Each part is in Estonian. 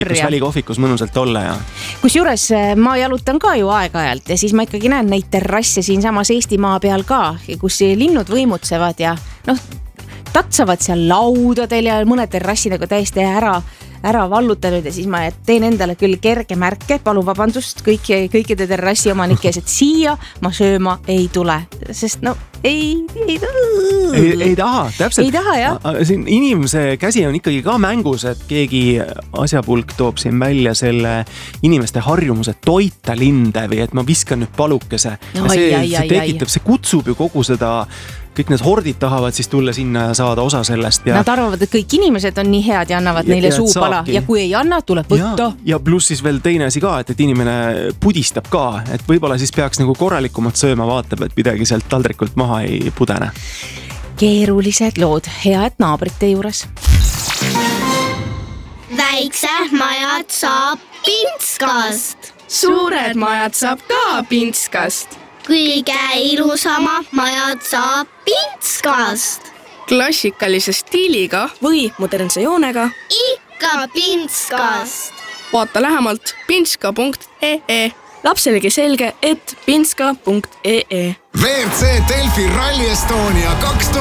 välikohvikus mõnusalt olla ja kusjuures ma jalutan ka ju aeg-ajalt ja siis ma ikkagi näen neid terrasse siin samas Eestimaa peal ka, kus linnud võimutsevad ja tatsavad seal laudadel ja mõned terrassid nagu täiesti ära vallutanud ja siis ma teen endale küll kerge märke, palun vabandust kõikide terrassi omanike ees, et siia ma sööma ei tule, sest ei taha, täpselt. Ei taha, jah. Siin inimese käsi on ikkagi ka mängus, et keegi asjapulk toob siin välja selle inimeste harjumuse toita linde või et ma viskan nüüd palukese. See tekitab, see kutsub ju kogu seda, kõik need hordid tahavad siis tulla sinna ja saada osa sellest. Ja nad arvavad, et kõik inimesed on nii head ja annavad neile suupala ja kui ei anna, tuleb võtta. Ja pluss siis veel teine asi ka, et inimene pudistab ka, et võib-olla siis peaks nagu korralikumat sööma vaatab, et midagi sealt taldrikult maha ei pudene. Keerulised lood, hea, et naabrite juures. Väiksed majad saab Pintskast. Suured majad saab ka Pintskast. Kõige ilusama majad saab Pintskast. Klassikalise stiiliga või modernse joonega ikka Pintskast. Vaata lähemalt pintska.ee. Lapselegi selge, et pintska.ee. WRC Delfi Rally Estonia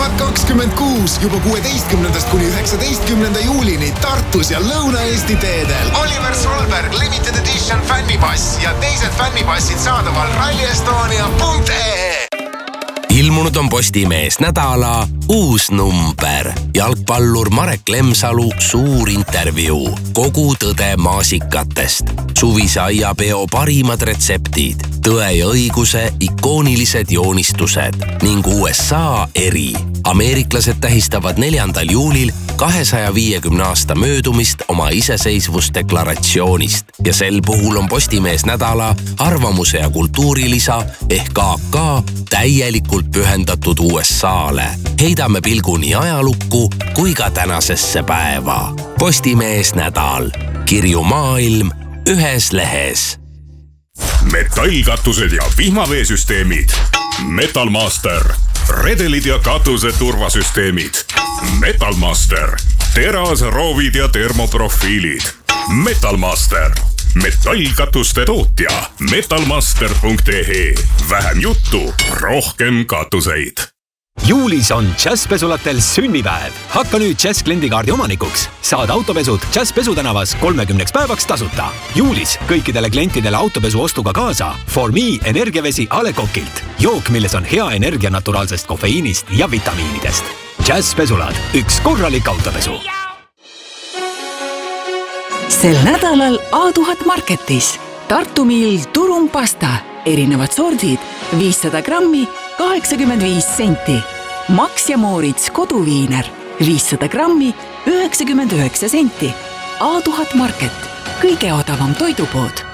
2026 juba 16. kuni 19. juulini Tartus ja Lõuna-Eesti teedel. Oliver Solberg Limited Edition fännipass ja teised fännipassid saadaval rallyestonia.ee. Ilmunud on Postimees nädala uus number. Jalgpallur Marek Lemsalu suur intervjuu. Kogu tõde maasikatest. Suvise aiapeo parimad retseptid. Tõe ja õiguse ikoonilised joonistused ning USA eri. Ameeriklased tähistavad 4. juulil 250 aasta möödumist oma iseseisvusdeklaratsioonist ja sel puhul on Postimees nädala arvamuse ja kultuurilisa ehk AK täielikult pühendatud USA-le. Heidame pilgu nii ajalukku kui ka tänasesse päeva. Postimees nädal. Kirju maailm ühes lehes. Metallkatused ja vihmaveesüsteemid. Metalmaster. Redelid ja katuse turvasüsteemid. Metalmaster. Teras, roovid ja termoprofiilid. Metalmaster. Metallkatuste tootja. Metalmaster.ee. Vähem juttu, rohkem katuseid. Juulis on Jazzpesulatel sünnipäev. Hakka nüüd Jazz kliendikaardi omanikuks. Saad autopesud Jazzpesu tänavas 30 päevaks tasuta. Juulis kõikidele klientidele autopesu ostuga kaasa For Me energiavesi A. Le Coqilt. Jook, milles on hea energia naturaalsest kofeiinist ja vitamiinidest. Jazzpesulad, üks korralik autopesu. Sel nädalal A1000 Marketis. Tartu Mill turumpasta. Erinevad sordid. 500 grammi, 85 senti. Max ja Moritz koduviiner. 500 grammi, 99 senti. A1000 Market. Kõige odavam toidupood.